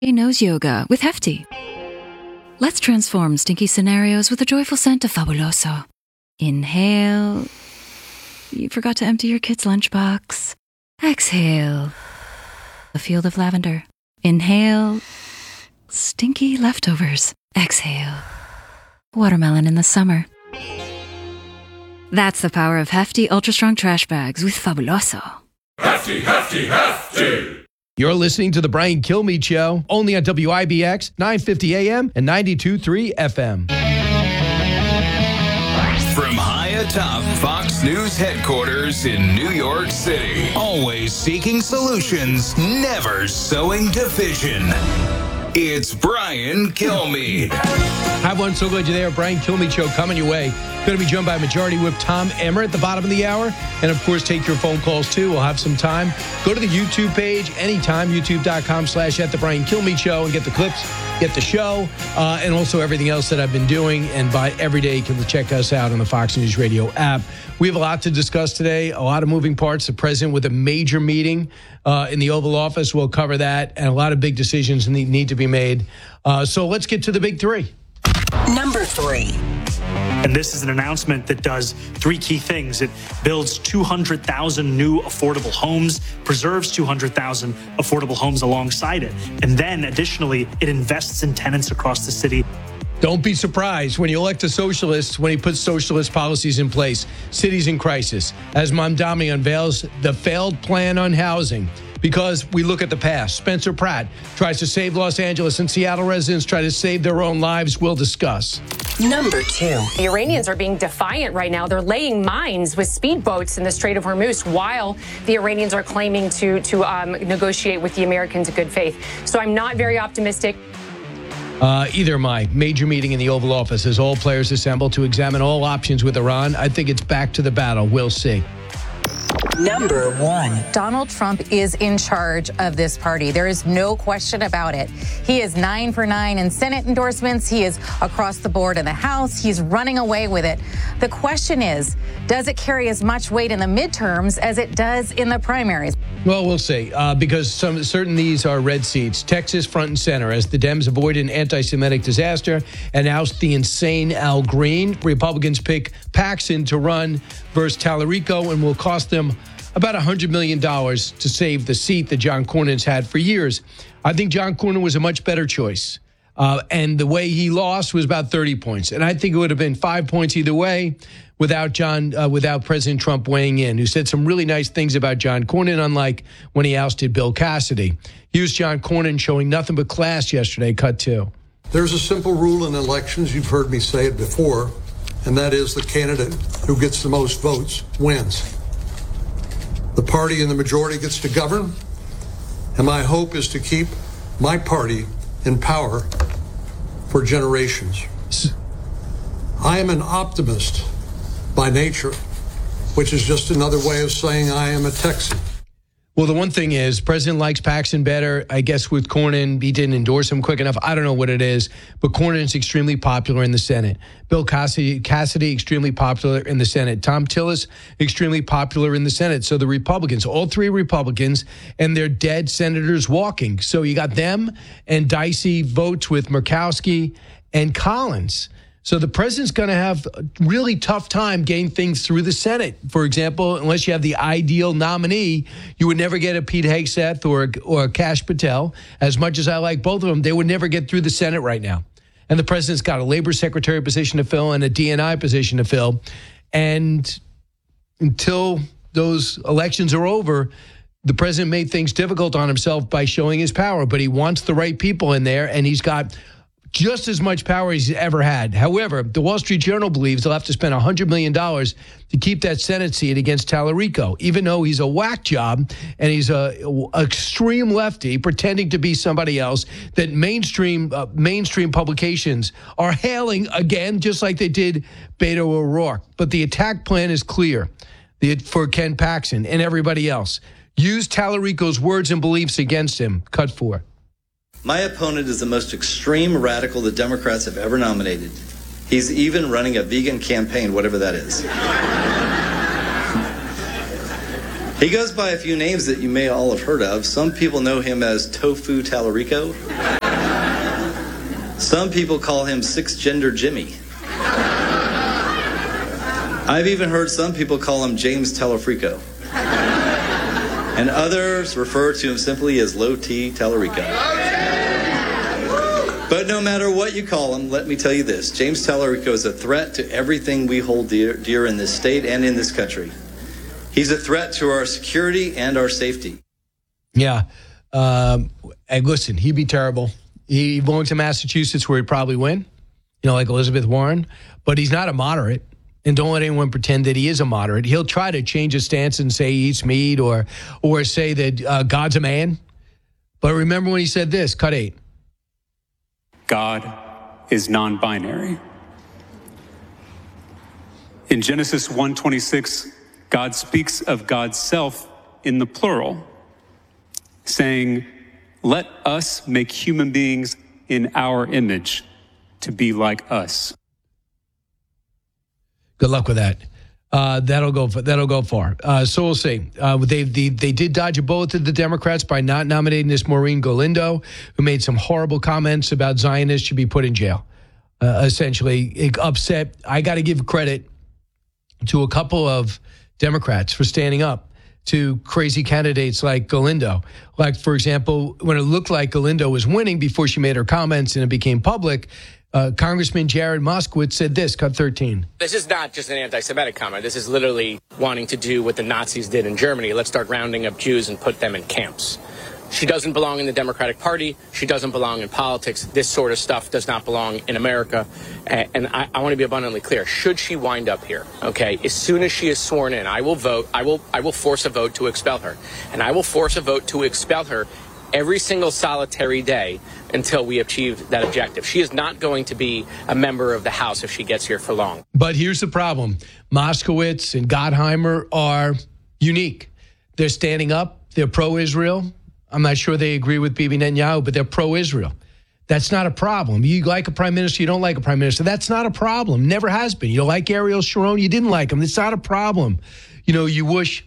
Nose Yoga with Hefty. Let's transform stinky scenarios with the joyful scent of Fabuloso. Inhale. You forgot to empty your kid's lunchbox. Exhale. A field of lavender. Inhale. Stinky leftovers. Exhale. Watermelon in the summer. That's the power of Hefty Ultra Strong Trash Bags with Fabuloso. Hefty, Hefty, Hefty! You're listening to The Brian Kilmeade Show, only on WIBX, 950 AM and 92.3 FM. From high atop Fox News headquarters in New York City, always seeking solutions, never sowing division. It's Brian Kilmeade. Hi, everyone. So glad you're there. Brian Kilmeade Show coming your way. Going to be joined by Majority Whip Tom Emmer at the bottom of the hour. And, of course, take your phone calls, too. We'll have some time. Go to the YouTube page anytime, youtube.com/@the Brian Kilmeade Show, and get the clips, get the show, and also everything else that I've been doing. And by every day, you can check us out on the Fox News Radio app. We have a lot to discuss today, a lot of moving parts. The president with a major meeting in the Oval Office. We'll cover that, and a lot of big decisions need to be made. So let's get to the big three. Number 3. And this is an announcement that does 3 key things. It builds 200,000 new affordable homes, preserves 200,000 affordable homes alongside it. And then additionally, it invests in tenants across the city. Don't be surprised when you elect a socialist when he puts socialist policies in place. Cities in crisis. As Mamdani unveils the failed plan on housing. Because we look at the past. Spencer Pratt tries to save Los Angeles, and Seattle residents try to save their own lives. We'll discuss. Number 2. The Iranians are being defiant right now. They're laying mines with speedboats in the Strait of Hormuz while the Iranians are claiming to negotiate with the Americans in good faith. So I'm not very optimistic. Either am I. Major meeting in the Oval Office as all players assemble to examine all options with Iran. I think it's back to the battle. We'll see. Number 1. Donald Trump is in charge of this party. There is no question about it. He is 9 for 9 in Senate endorsements. He is across the board in the House. He's running away with it. The question is, does it carry as much weight in the midterms as it does in the primaries? Well, we'll see, because certain these are red seats. Texas front and center as the Dems avoid an anti-Semitic disaster and oust the insane Al Green. Republicans pick Paxton to run versus Tallarico and will cost them about $100 million to save the seat that John Cornyn's had for years. I think John Cornyn was a much better choice. And the way he lost was about 30 points. And I think it would have been 5 points either way without President Trump weighing in, who said some really nice things about John Cornyn, unlike when he ousted Bill Cassidy. Here's John Cornyn showing nothing but class yesterday, cut 2. There's a simple rule in elections, you've heard me say it before, and that is the candidate who gets the most votes wins. The party in the majority gets to govern, and my hope is to keep my party in power for generations. I am an optimist by nature, which is just another way of saying I am a Texan. Well, the one thing is, President likes Paxton better. I guess with Cornyn, he didn't endorse him quick enough. I don't know what it is, but Cornyn's extremely popular in the Senate. Bill Cassidy, extremely popular in the Senate. Tom Tillis, extremely popular in the Senate. So the Republicans, all 3 Republicans, and their dead senators walking. So you got them and dicey votes with Murkowski and Collins. So the president's going to have a really tough time getting things through the Senate. For example, unless you have the ideal nominee, you would never get a Pete Hegseth or a Kash Patel. As much as I like both of them, they would never get through the Senate right now. And the president's got a labor secretary position to fill and a DNI position to fill. And until those elections are over, the president made things difficult on himself by showing his power. But he wants the right people in there, and he's got just as much power as he's ever had. However, the Wall Street Journal believes they'll have to spend $100 million to keep that Senate seat against Tallarico, even though he's a whack job and he's a extreme lefty pretending to be somebody else that mainstream publications are hailing again, just like they did Beto O'Rourke. But the attack plan is clear for Ken Paxton and everybody else. Use Tallarico's words and beliefs against him. Cut 4. My opponent is the most extreme radical the Democrats have ever nominated. He's even running a vegan campaign, whatever that is. He goes by a few names that you may all have heard of. Some people know him as Tofu Tallarico. Some people call him Six-Gender Jimmy. I've even heard some people call him James Tallarico. And others refer to him simply as Low T Tallarico. But no matter what you call him, let me tell you this. James Tallarico is a threat to everything we hold dear in this state and in this country. He's a threat to our security and our safety. Yeah. And listen, he'd be terrible. He went to Massachusetts where he'd probably win, like Elizabeth Warren. But he's not a moderate. And don't let anyone pretend that he is a moderate. He'll try to change his stance and say he eats meat or say that God's a man. But remember when he said this, cut 8. God is non-binary. In Genesis 1:26, God speaks of God's self in the plural, saying, "Let us make human beings in our image to be like us." Good luck with that. That'll go far. So we'll see. They did dodge a bullet to the Democrats by not nominating this Maureen Galindo, who made some horrible comments about Zionists should be put in jail. Essentially, upset. I got to give credit to a couple of Democrats for standing up to crazy candidates like Galindo. Like, for example, when it looked like Galindo was winning before she made her comments and it became public, Congressman Jared Moskowitz said this, cut 13. This is not just an anti-Semitic comment. This is literally wanting to do what the Nazis did in Germany. Let's start rounding up Jews and put them in camps. She doesn't belong in the Democratic Party. She doesn't belong in politics. This sort of stuff does not belong in America. And I want to be abundantly clear. Should she wind up here, okay, as soon as she is sworn in, I will vote. I will force a vote to expel her. And I will force a vote to expel her every single solitary day until we achieve that objective. She is not going to be a member of the House if she gets here for long. But here's the problem. Moskowitz and Gottheimer are unique. They're standing up. They're pro-Israel. I'm not sure they agree with Bibi Netanyahu, but they're pro-Israel. That's not a problem. You like a prime minister, you don't like a prime minister. That's not a problem. Never has been. You don't like Ariel Sharon, you didn't like him. It's not a problem. You wish,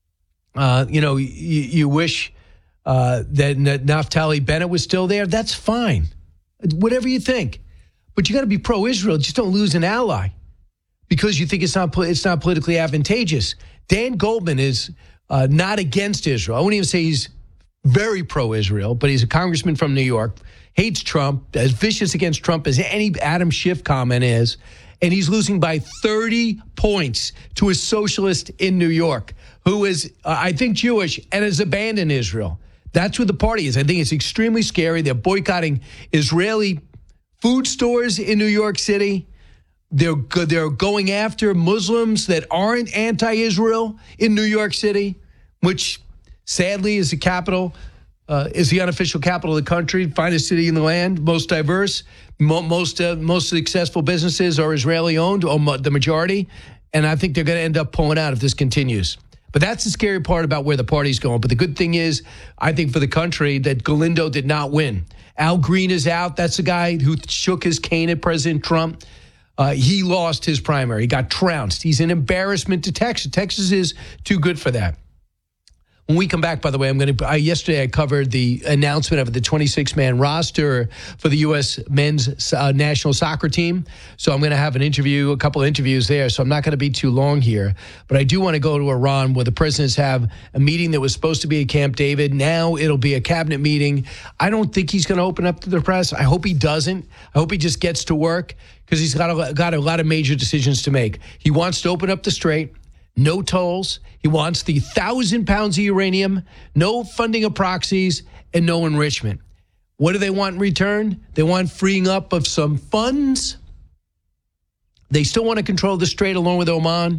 you wish that Naftali Bennett was still there. That's fine. Whatever you think. But you got to be pro-Israel. Just don't lose an ally because you think it's not politically advantageous. Dan Goldman is not against Israel. I wouldn't even say he's very pro-Israel, but he's a congressman from New York, hates Trump, as vicious against Trump as any Adam Schiff comment is, and he's losing by 30 points to a socialist in New York who is, I think, Jewish and has abandoned Israel. That's what the party is. I think it's extremely scary. They're boycotting Israeli food stores in New York City. They're going after Muslims that aren't anti-Israel in New York City, which sadly is the capital, is the unofficial capital of the country, finest city in the land, most diverse. Most successful businesses are Israeli-owned, or the majority, and I think they're going to end up pulling out if this continues. But that's the scary part about where the party's going. But the good thing is, I think for the country, that Galindo did not win. Al Green is out. That's the guy who shook his cane at President Trump. He lost his primary. He got trounced. He's an embarrassment to Texas. Texas is too good for that. When we come back, by the way, yesterday I covered the announcement of the 26-man roster for the U.S. men's national soccer team. So I'm going to have a couple of interviews there. So I'm not going to be too long here. But I do want to go to Iran, where the presidents have a meeting that was supposed to be at Camp David. Now it'll be a cabinet meeting. I don't think he's going to open up to the press. I hope he doesn't. I hope he just gets to work, because he's got a lot of major decisions to make. He wants to open up the strait. No tolls. He wants the 1,000 pounds of uranium, no funding of proxies, and no enrichment. What do they want in return? They want freeing up of some funds. They still want to control the strait along with Oman.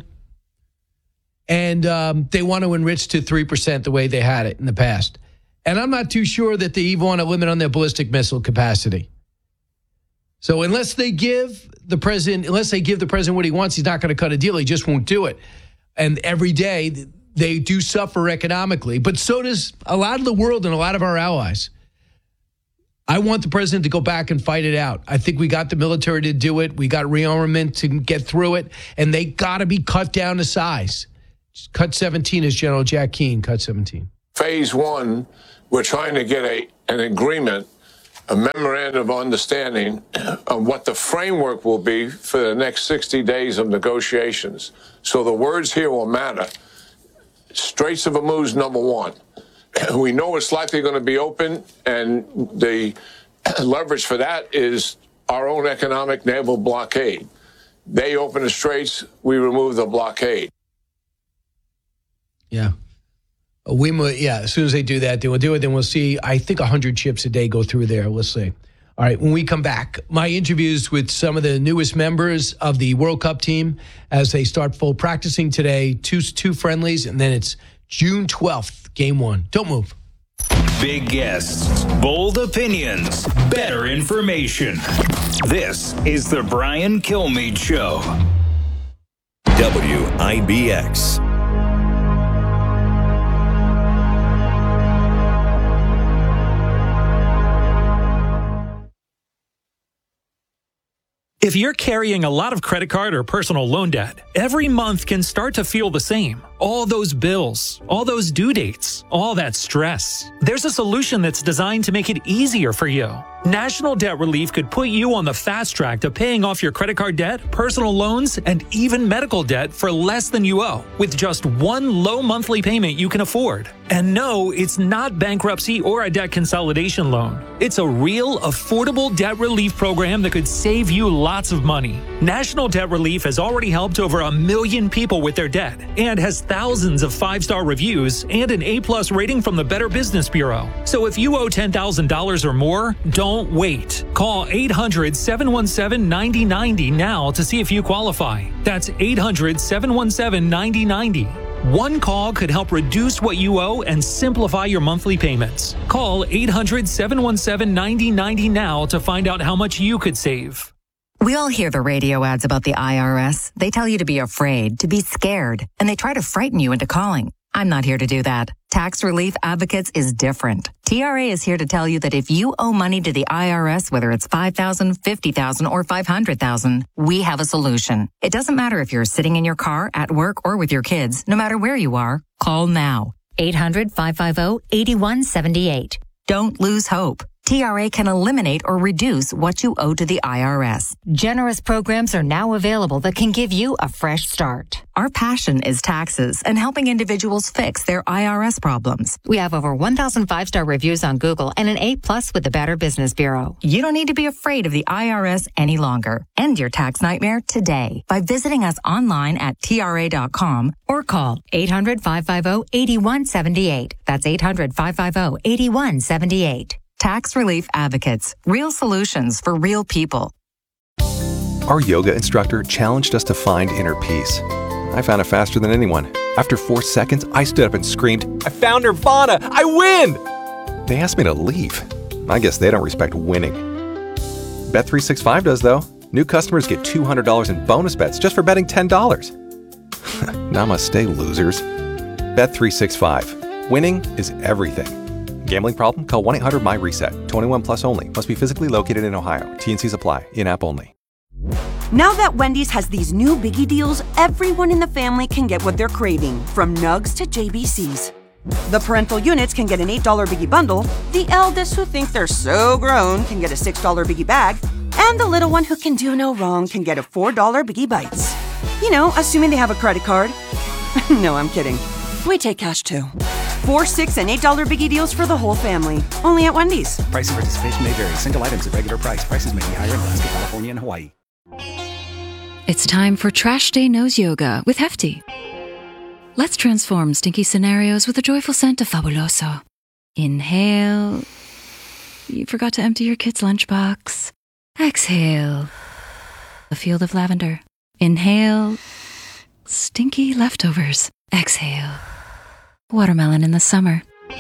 And they want to enrich to 3% the way they had it in the past. And I'm not too sure that they even want a limit on their ballistic missile capacity. So unless they give the president what he wants, he's not going to cut a deal. He just won't do it. And every day they do suffer economically, but so does a lot of the world and a lot of our allies. I want the president to go back and fight it out. I think we got the military to do it. We got rearmament to get through it, and they got to be cut down to size. Cut 17 is General Jack Keane. Cut 17. Phase one, we're trying to get an agreement, a memorandum of understanding of what the framework will be for the next 60 days of negotiations. So the words here will matter. Straits of Hormuz, number one. We know it's likely going to be open, and the leverage for that is our own economic naval blockade. They open the straits, we remove the blockade. Yeah. As soon as they do that, they will do it. Then we'll see, I think, 100 ships a day go through there. We'll see. All right, when we come back, my interviews with some of the newest members of the World Cup team as they start full practicing today, two friendlies, and then it's June 12th, game one. Don't move. Big guests, bold opinions, better information. This is the Brian Kilmeade Show. WIBX. If you're carrying a lot of credit card or personal loan debt, every month can start to feel the same. All those bills, all those due dates, all that stress. There's a solution that's designed to make it easier for you. National Debt Relief could put you on the fast track to paying off your credit card debt, personal loans, and even medical debt for less than you owe, with just one low monthly payment you can afford. And no, it's not bankruptcy or a debt consolidation loan. It's a real, affordable debt relief program that could save you lots of money. National Debt Relief has already helped over 1 million people with their debt and has thousands of 5-star reviews and an A+ rating from the Better Business Bureau. So if you owe $10,000 or more, don't wait. Call 800-717-9090 now to see if you qualify. That's 800-717-9090. One call could help reduce what you owe and simplify your monthly payments. Call 800-717-9090 now to find out how much you could save. We all hear the radio ads about the IRS. They tell you to be afraid, to be scared, and they try to frighten you into calling. I'm not here to do that. Tax Relief Advocates is different. TRA is here to tell you that if you owe money to the IRS, whether it's $5,000, $50,000, or $500,000, we have a solution. It doesn't matter if you're sitting in your car, at work, or with your kids. No matter where you are, call now. 800-550-8178. Don't lose hope. TRA can eliminate or reduce what you owe to the IRS. Generous programs are now available that can give you a fresh start. Our passion is taxes and helping individuals fix their IRS problems. We have over 1,000 5-star reviews on Google and an A+ with the Better Business Bureau. You don't need to be afraid of the IRS any longer. End your tax nightmare today by visiting us online at TRA.com or call 800-550-8178. That's 800-550-8178. Tax Relief Advocates. Real solutions for real people. Our yoga instructor challenged us to find inner peace. I found it faster than anyone. After 4 seconds, I stood up and screamed, "I found Nirvana! I win!" They asked me to leave. I guess they don't respect winning. Bet365 does, though. New customers get $200 in bonus bets just for betting $10. Namaste, losers. Bet365. Winning is everything. Gambling problem? Call 1-800-MY-RESET. 21 plus only. Must be physically located in Ohio. T&Cs apply. In-app only. Now that Wendy's has these new biggie deals, everyone in the family can get what they're craving, from nugs to JBCs. The parental units can get an $8 biggie bundle, the eldest who think they're so grown can get a $6 biggie bag, and the little one who can do no wrong can get a $4 biggie bites. You know, assuming they have a credit card. No, I'm kidding. We take cash too. 4, 6, and $8 biggie deals for the whole family. Only at Wendy's. Price and participation may vary. Single items at regular price. Prices may be higher in Alaska, California, and Hawaii. It's time for Trash Day Nose Yoga with Hefty. Let's transform stinky scenarios with a joyful scent of Fabuloso. Inhale. You forgot to empty your kid's lunchbox. Exhale. A field of lavender. Inhale. Stinky leftovers. Exhale. Watermelon in the summer.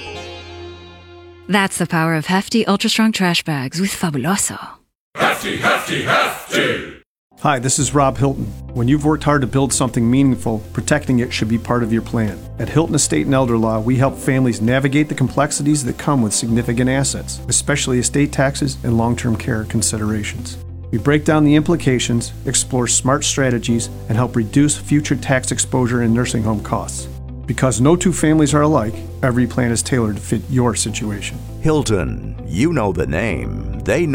That's the power of Hefty Ultra Strong Trash Bags with Fabuloso. Hefty, hefty, hefty! Hi, this is Rob Hilton. When you've worked hard to build something meaningful, protecting it should be part of your plan. At Hilton Estate and Elder Law, we help families navigate the complexities that come with significant assets, especially estate taxes and long-term care considerations. We break down the implications, explore smart strategies, and help reduce future tax exposure and nursing home costs. Because no two families are alike, every plan is tailored to fit your situation. Hilton, you know the name. They know